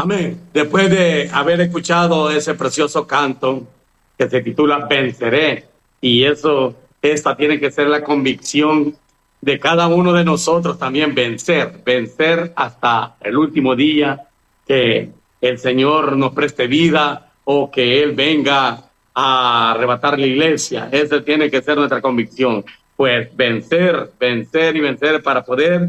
Amén. Después de haber escuchado ese precioso canto que se titula Venceré, y esta tiene que ser la convicción de cada uno de nosotros también, vencer hasta el último día, que el Señor nos preste vida o que Él venga a arrebatar la iglesia. Esa tiene que ser nuestra convicción. Pues vencer y vencer para poder,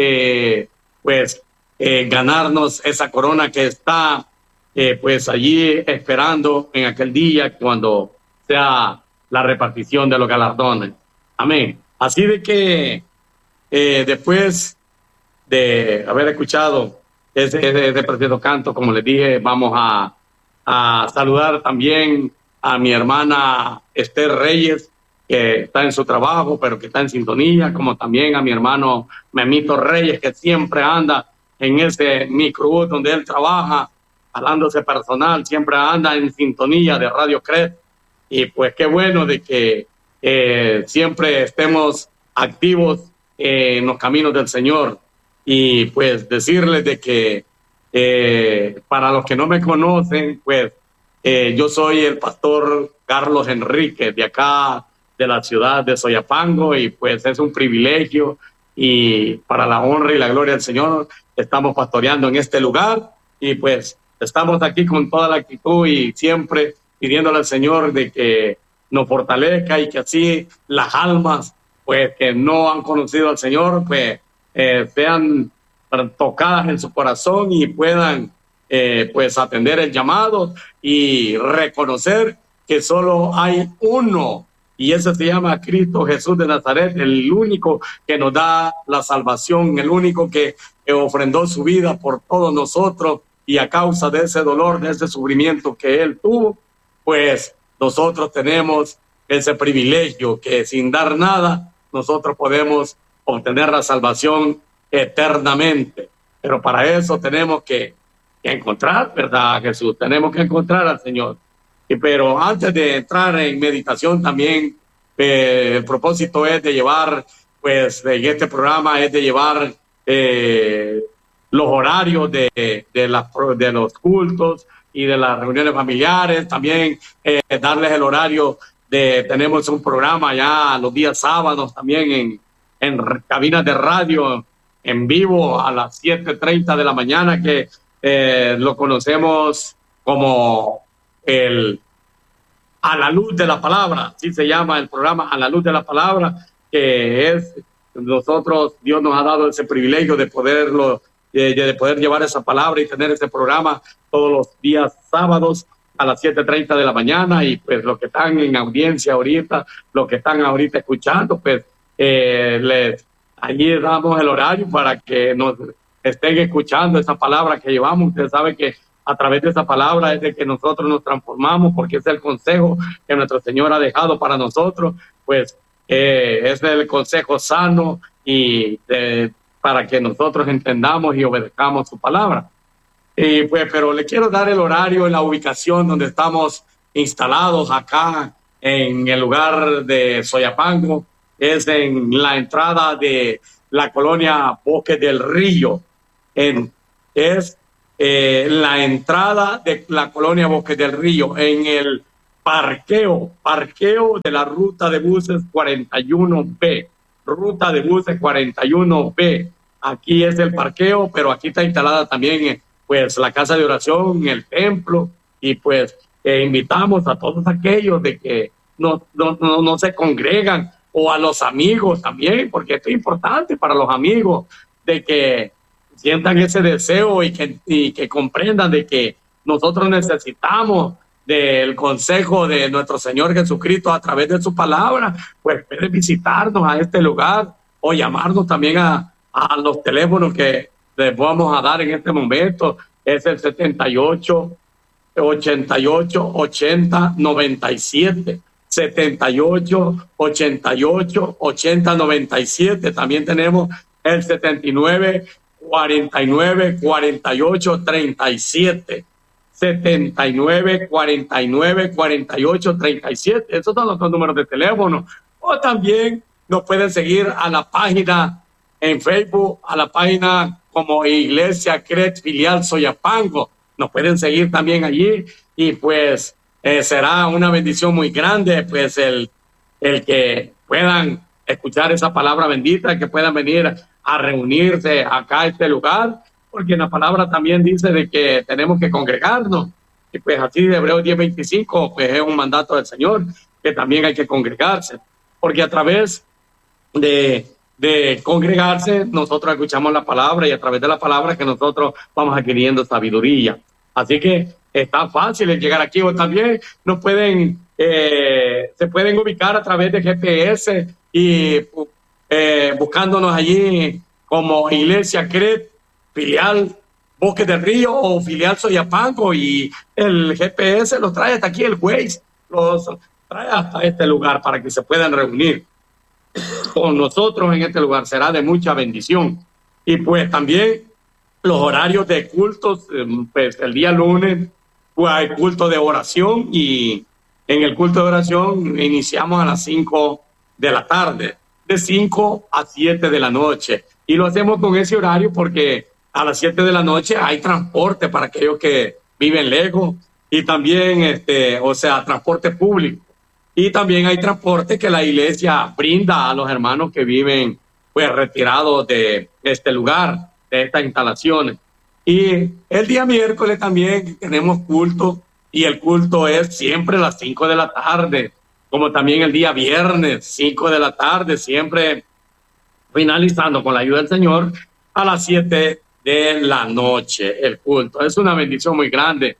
ganarnos esa corona que está pues allí esperando en aquel día cuando sea la repartición de los galardones. Amén. Así de que después de haber escuchado ese precioso canto, como les dije, vamos a saludar también a mi hermana Esther Reyes, que está en su trabajo, pero que está en sintonía, como también a mi hermano Memito Reyes, que siempre anda en ese microbús donde él trabaja, hablándose personal, siempre anda en sintonía de Radio Cret. Y pues qué bueno de que siempre estemos activos en los caminos del Señor. Y pues decirles de que para los que no me conocen, pues yo soy el pastor Carlos Enríquez, de acá de la ciudad de Soyapango, y pues es un privilegio, y para la honra y la gloria del Señor estamos pastoreando en este lugar, y pues estamos aquí con toda la actitud y siempre pidiéndole al Señor de que nos fortalezca y que así las almas pues que no han conocido al Señor pues sean tocadas en su corazón y puedan pues atender el llamado y reconocer que solo hay uno, y ese se llama Cristo Jesús de Nazaret, el único que nos da la salvación, el único que ofrendó su vida por todos nosotros, y a causa de ese dolor, de ese sufrimiento que Él tuvo, pues nosotros tenemos ese privilegio que sin dar nada, nosotros podemos obtener la salvación eternamente. Pero para eso tenemos que encontrar, ¿verdad, Jesús? Tenemos que encontrar al Señor. Pero antes de entrar en meditación también, el propósito es de llevar, pues en este programa es de llevar los horarios de los cultos y de las reuniones familiares, también darles el horario tenemos un programa ya los días sábados también en cabinas de radio en vivo a las 7:30 de la mañana, que lo conocemos como A la Luz de la Palabra, así se llama el programa, A la Luz de la Palabra, que es nosotros, Dios nos ha dado ese privilegio de poder llevar esa palabra y tener ese programa todos los días sábados a las 7:30 de la mañana. Y pues los que están en audiencia ahorita, los que están ahorita escuchando, pues allí damos el horario para que nos estén escuchando esa palabra que llevamos. Usted sabe que a través de esa palabra es de que nosotros nos transformamos, porque es el consejo que nuestro Señor ha dejado para nosotros, pues es el consejo sano y para que nosotros entendamos y obedezcamos su palabra. Pero le quiero dar el horario en la ubicación donde estamos instalados acá en el lugar de Soyapango. Es en la entrada de la colonia Bosque del Río. Es la entrada de la colonia Bosque del Río, en el parqueo de la ruta de buses 41B. Ruta de buses 41B. Aquí es el parqueo, pero aquí está instalada también pues la casa de oración, el templo, y pues invitamos a todos aquellos de que no se congregan, o a los amigos también, porque esto es importante para los amigos, de que sientan ese deseo y que comprendan de que nosotros necesitamos del consejo de nuestro Señor Jesucristo a través de su palabra. Pues pueden visitarnos a este lugar o llamarnos también a los teléfonos que les vamos a dar en este momento. Es el 78 88 80 97, 78 88 80 97. También tenemos el 79 49 48 37, 79 49 48 37. Esos son los dos números de teléfono. O también nos pueden seguir a la página en Facebook, a la página como Iglesia Cret Filial Soyapango. nos pueden seguir también allí y pues será una bendición muy grande pues el que puedan escuchar esa palabra bendita, que puedan venir a reunirse acá a este lugar, porque en la palabra también dice de que tenemos que congregarnos. Y pues así de Hebreos 10:25, pues es un mandato del Señor, que también hay que congregarse, porque a través de congregarse nosotros escuchamos la palabra y a través de la palabra que nosotros vamos adquiriendo sabiduría. Así que está fácil el llegar aquí, o también nos pueden, se pueden ubicar a través de GPS y buscándonos allí como Iglesia CRED, filial Bosques del Río o filial Soyapango, y el GPS los trae hasta aquí, el Waze los trae hasta este lugar para que se puedan reunir con nosotros en este lugar. Será de mucha bendición. Y pues también los horarios de cultos, pues el día lunes pues hay culto de oración, y en el culto de oración iniciamos a las 5 de la tarde, de 5 a 7 de la noche, y lo hacemos con ese horario porque a las 7 de la noche hay transporte para aquellos que viven lejos, y también o sea, transporte público, y también hay transporte que la iglesia brinda a los hermanos que viven pues retirados de este lugar, de estas instalaciones. Y el día miércoles también tenemos culto, y el culto es siempre a las 5 de la tarde, como también el día viernes, 5 de la tarde, siempre finalizando con la ayuda del Señor a las 7 de la noche el culto. Es una bendición muy grande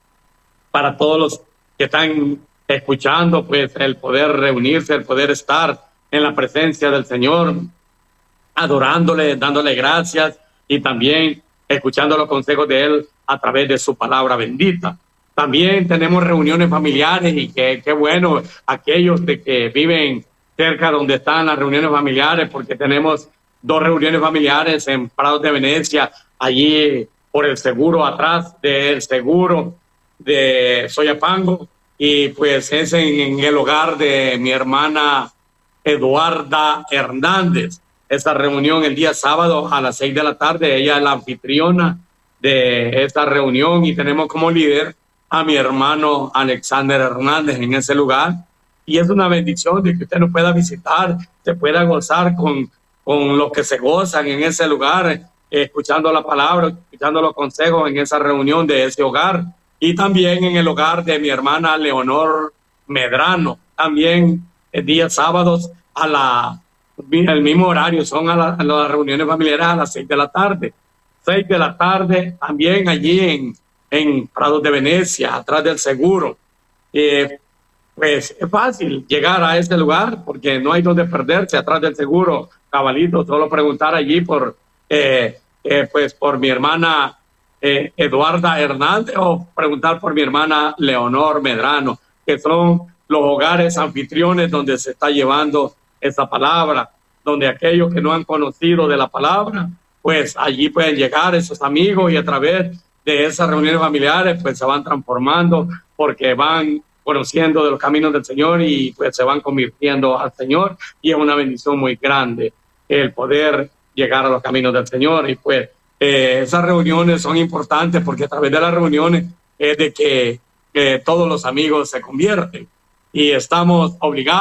para todos los que están escuchando, pues el poder reunirse, el poder estar en la presencia del Señor, adorándole, dándole gracias y también escuchando los consejos de Él a través de su palabra bendita. También tenemos reuniones familiares, y qué bueno aquellos de que viven cerca donde están las reuniones familiares, porque tenemos 2 reuniones familiares en Prados de Venecia, allí por el seguro, atrás del seguro de Soyapango, y pues es en el hogar de mi hermana Eduarda Hernández. Esta reunión el día sábado a las 6 de la tarde, ella es la anfitriona de esta reunión, y tenemos como líder a mi hermano Alexander Hernández en ese lugar, y es una bendición de que usted nos pueda visitar, se pueda gozar con los que se gozan en ese lugar, escuchando la palabra, escuchando los consejos en esa reunión de ese hogar, y también en el hogar de mi hermana Leonor Medrano, también el día sábados el mismo horario, son a las reuniones familiares a las 6 de la tarde. 6 de la tarde también allí en Prados de Venecia, atrás del seguro. Pues es fácil llegar a este lugar porque no hay donde perderse, atrás del seguro, cabalito, solo preguntar allí pues por mi hermana Eduarda Hernández, o preguntar por mi hermana Leonor Medrano, que son los hogares anfitriones donde se está llevando esa palabra, donde aquellos que no han conocido de la palabra, pues allí pueden llegar esos amigos, y a través de esas reuniones familiares pues se van transformando, porque van conociendo de los caminos del Señor y pues se van convirtiendo al Señor, y es una bendición muy grande el poder llegar a los caminos del Señor. Y pues esas reuniones son importantes porque a través de las reuniones es de que todos los amigos se convierten, y estamos obligados